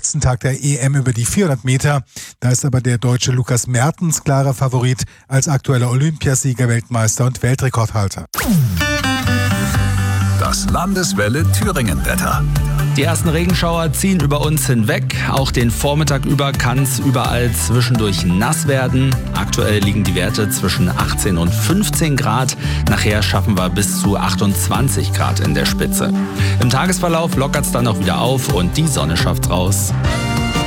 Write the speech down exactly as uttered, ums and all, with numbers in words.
letzten Tag der E M über die vierhundert Meter. Da ist aber der Deutsche Lukas Mertens klarer Favorit als aktueller Olympiasieger, Weltmeister und Weltrekordhalter. Das Landeswelle Thüringen-Wetter. Die ersten Regenschauer ziehen über uns hinweg. Auch den Vormittag über kann es überall zwischendurch nass werden. Aktuell liegen die Werte zwischen achtzehn und fünfzehn Grad. Nachher schaffen wir bis zu achtundzwanzig Grad in der Spitze. Im Tagesverlauf lockert es dann auch wieder auf und die Sonne schafft raus.